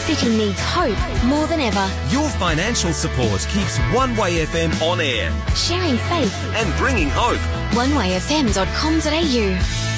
city needs hope more than ever. Your financial support keeps One Way FM on air Sharing faith. and bringing hope. onewayfm.com.au